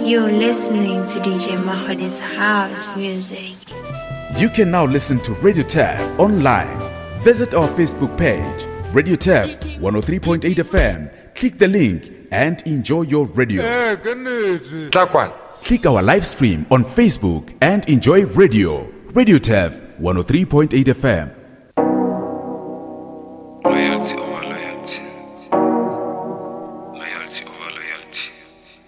You're listening to DJ Mahodi's house music. You can now listen to Radio Tef online. Visit our Facebook page, Radio Tef 103.8 FM. Click the link and enjoy your radio. Click our live stream on Facebook and enjoy radio. Radio Tef 103.8 FM.